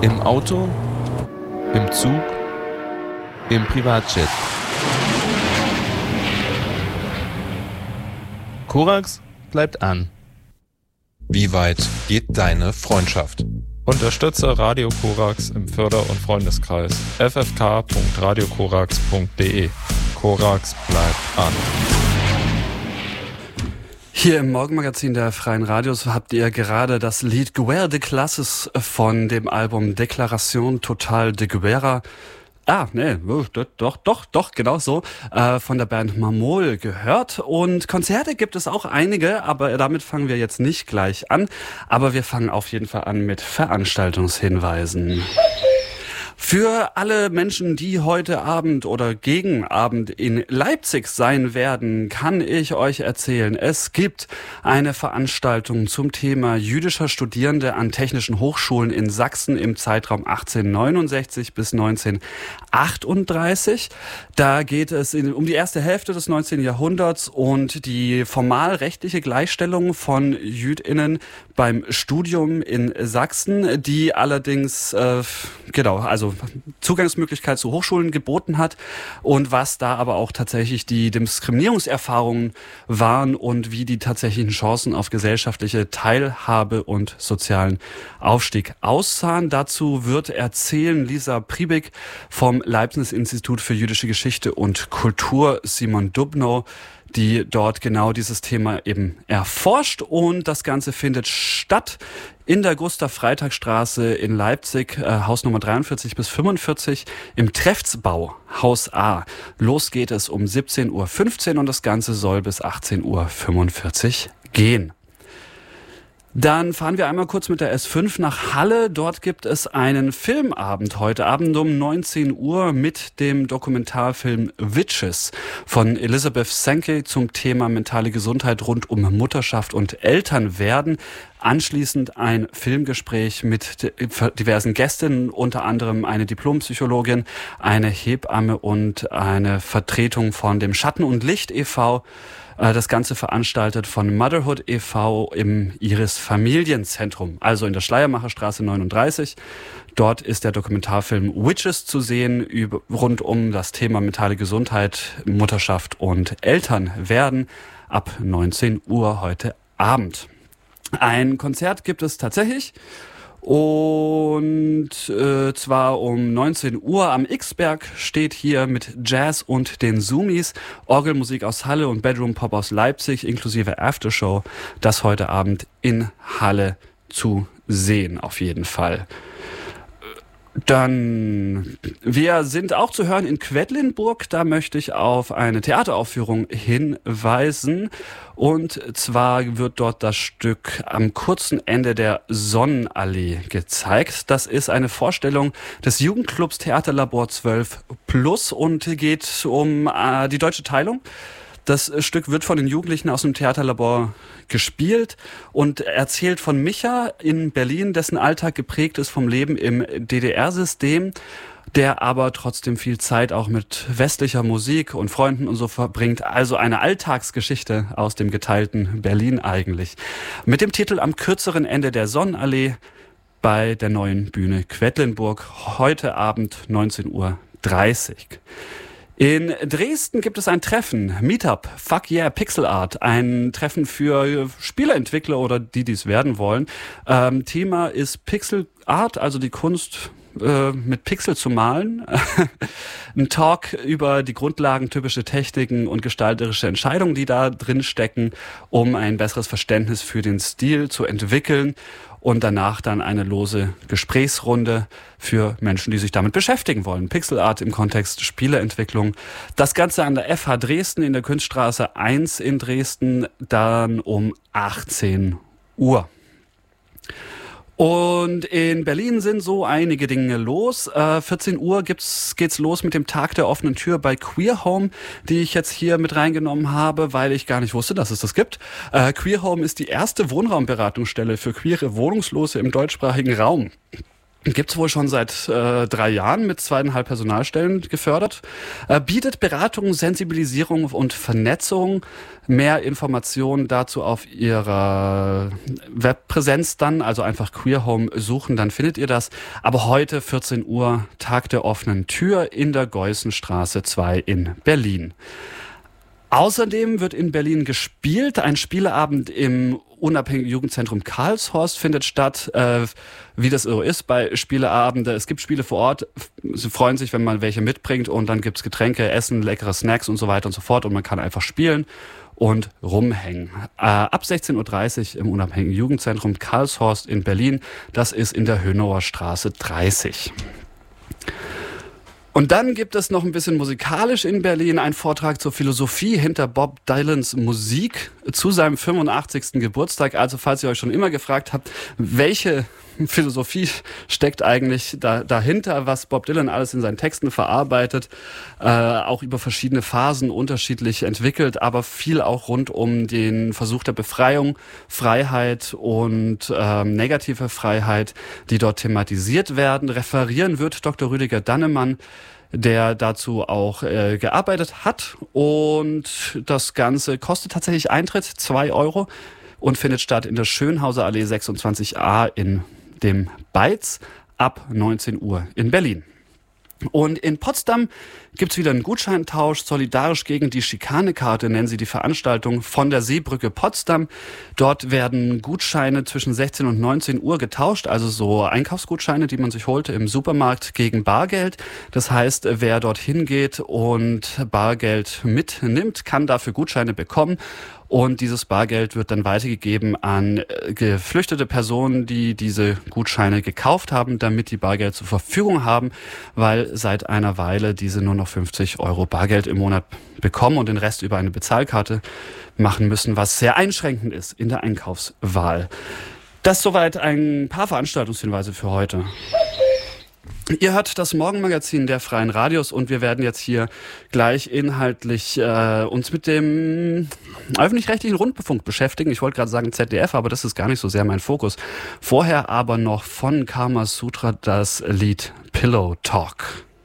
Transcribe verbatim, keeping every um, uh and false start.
Im Auto, im Zug, im Privatjet. Korax bleibt an. Wie weit geht deine Freundschaft? Unterstütze Radio Korax im Förder- und Freundeskreis f f k punkt radio korax punkt d e. Korax bleibt an. Hier im Morgenmagazin der Freien Radios habt ihr gerade das Lied Guerre de Classes von dem Album Déclaration Totale de Guerra. Ah, nee, doch, doch, doch, genau so, äh, von der Band Mamol gehört. Und Konzerte gibt es auch einige, aber damit fangen wir jetzt nicht gleich an. Aber wir fangen auf jeden Fall an mit Veranstaltungshinweisen. Für alle Menschen, die heute Abend oder gegen Abend in Leipzig sein werden, kann ich euch erzählen, es gibt eine Veranstaltung zum Thema jüdischer Studierende an technischen Hochschulen in Sachsen im Zeitraum achtzehnhundertneunundsechzig bis neunzehnhundertachtunddreißig. Da geht es in, um die erste Hälfte des neunzehnten Jahrhunderts und die formal rechtliche Gleichstellung von JüdInnen beim Studium in Sachsen, die allerdings, äh, genau, also Zugangsmöglichkeit zu Hochschulen geboten hat und was da aber auch tatsächlich die Diskriminierungserfahrungen waren und wie die tatsächlichen Chancen auf gesellschaftliche Teilhabe und sozialen Aufstieg aussahen. Dazu wird erzählen Lisa Priebig vom Leibniz-Institut für jüdische Geschichte und Kultur, Simon Dubnow, die dort genau dieses Thema eben erforscht, und das Ganze findet statt in der Gustav-Freitag-Straße in Leipzig, äh, Haus Nummer dreiundvierzig bis fünfundvierzig im Treffsbau, Haus A. Los geht es um siebzehn Uhr fünfzehn und das Ganze soll bis achtzehn Uhr fünfundvierzig gehen. Dann fahren wir einmal kurz mit der S fünf nach Halle. Dort gibt es einen Filmabend heute Abend um neunzehn Uhr mit dem Dokumentarfilm Witches von Elizabeth Sankey zum Thema mentale Gesundheit rund um Mutterschaft und Elternwerden. Anschließend ein Filmgespräch mit diversen Gästinnen, unter anderem eine Diplompsychologin, eine Hebamme und eine Vertretung von dem Schatten und Licht e V Das Ganze veranstaltet von Motherhood e V im Iris Familienzentrum, also in der Schleiermacherstraße neununddreißig. Dort ist der Dokumentarfilm Witches zu sehen, über, rund um das Thema mentale Gesundheit, Mutterschaft und Elternwerden ab neunzehn Uhr heute Abend. Ein Konzert gibt es tatsächlich. Und äh, zwar um neunzehn Uhr am X-Berg steht hier mit Jazz und den Zoomies Orgelmusik aus Halle und Bedroom Pop aus Leipzig inklusive Aftershow. Das heute Abend in Halle zu sehen auf jeden Fall. Dann, wir sind auch zu hören in Quedlinburg. Da möchte ich auf eine Theateraufführung hinweisen. Und zwar wird dort das Stück Am kurzen Ende der Sonnenallee gezeigt. Das ist eine Vorstellung des Jugendclubs Theaterlabor zwölf plus und geht um äh, die deutsche Teilung. Das Stück wird von den Jugendlichen aus dem Theaterlabor gespielt und erzählt von Micha in Berlin, dessen Alltag geprägt ist vom Leben im D D R-System, der aber trotzdem viel Zeit auch mit westlicher Musik und Freunden und so verbringt. Also eine Alltagsgeschichte aus dem geteilten Berlin eigentlich. Mit dem Titel Am kürzeren Ende der Sonnenallee bei der Neuen Bühne Quedlinburg heute Abend neunzehn Uhr dreißig. In Dresden gibt es ein Treffen, Meetup, Fuck Yeah, Pixel Art, ein Treffen für Spieleentwickler oder die, die es werden wollen. Ähm, Thema ist Pixel Art, also die Kunst äh, mit Pixel zu malen. Ein Talk über die Grundlagen, typische Techniken und gestalterische Entscheidungen, die da drin stecken, um ein besseres Verständnis für den Stil zu entwickeln. Und danach dann eine lose Gesprächsrunde für Menschen, die sich damit beschäftigen wollen. Pixelart im Kontext Spieleentwicklung. Das Ganze an der F H Dresden in der Kunststraße eins in Dresden, dann um achtzehn Uhr. Und in Berlin sind so einige Dinge los. Äh, vierzehn Uhr gibt's, geht's los mit dem Tag der offenen Tür bei Queer Home, die ich jetzt hier mit reingenommen habe, weil ich gar nicht wusste, dass es das gibt. Äh, Queer Home ist die erste Wohnraumberatungsstelle für queere Wohnungslose im deutschsprachigen Raum. Gibt's wohl schon seit äh, drei Jahren mit zweieinhalb Personalstellen gefördert. Äh, bietet Beratung, Sensibilisierung und Vernetzung. Mehr Informationen dazu auf ihrer Webpräsenz dann, also einfach Queer Home suchen, dann findet ihr das. Aber heute vierzehn Uhr, Tag der offenen Tür in der Geußenstraße zwei in Berlin. Außerdem wird in Berlin gespielt. Ein Spieleabend im Unabhängigen Jugendzentrum Karlshorst findet statt. Äh, wie das so ist bei Spieleabende. Es gibt Spiele vor Ort. Sie freuen sich, wenn man welche mitbringt. Und dann gibt's Getränke, Essen, leckere Snacks und so weiter und so fort. Und man kann einfach spielen und rumhängen. Äh, ab sechzehn Uhr dreißig im Unabhängigen Jugendzentrum Karlshorst in Berlin. Das ist in der Hönauer Straße dreißig. Und dann gibt es noch ein bisschen musikalisch in Berlin einen Vortrag zur Philosophie hinter Bob Dylans Musik zu seinem fünfundachtzigsten Geburtstag. Also falls ihr euch schon immer gefragt habt, welche Philosophie steckt eigentlich da, dahinter, was Bob Dylan alles in seinen Texten verarbeitet, äh, auch über verschiedene Phasen unterschiedlich entwickelt, aber viel auch rund um den Versuch der Befreiung, Freiheit und äh, negative Freiheit, die dort thematisiert werden. Referieren wird Doktor Rüdiger Dannemann, der dazu auch äh, gearbeitet hat. Und das Ganze kostet tatsächlich Eintritt, zwei Euro, und findet statt in der Schönhauser Allee sechsundzwanzig a in dem Beiz ab neunzehn Uhr in Berlin. Und in Potsdam gibt's wieder einen Gutscheintausch, solidarisch gegen die Schikanekarte nennen sie die Veranstaltung von der Seebrücke Potsdam. Dort werden Gutscheine zwischen sechzehn und neunzehn Uhr getauscht, also so Einkaufsgutscheine, die man sich holte im Supermarkt gegen Bargeld. Das heißt, wer dorthin geht und Bargeld mitnimmt, kann dafür Gutscheine bekommen. Und dieses Bargeld wird dann weitergegeben an geflüchtete Personen, die diese Gutscheine gekauft haben, damit die Bargeld zur Verfügung haben, weil seit einer Weile diese nur noch fünfzig Euro Bargeld im Monat bekommen und den Rest über eine Bezahlkarte machen müssen, was sehr einschränkend ist in der Einkaufswahl. Das soweit ein paar Veranstaltungshinweise für heute. Ihr hört das Morgenmagazin der Freien Radios und wir werden jetzt hier gleich inhaltlich äh, uns mit dem öffentlich-rechtlichen Rundfunk beschäftigen. Ich wollte gerade sagen Z D F, aber das ist gar nicht so sehr mein Fokus. Vorher aber noch von Kama Sutra das Lied Pillow Talk.